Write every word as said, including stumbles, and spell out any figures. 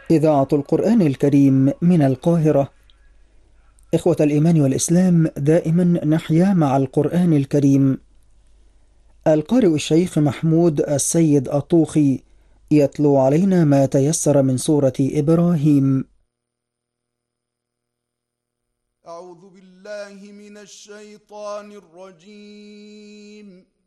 إذاعة القرآن الكريم من القاهرة. إخوة الإيمان والإسلام، دائما نحيا مع القرآن الكريم. القارئ الشيخ محمود السيد الطوخي يتلو علينا ما تيسر من سورة إبراهيم. أعوذ بالله من الشيطان الرجيم.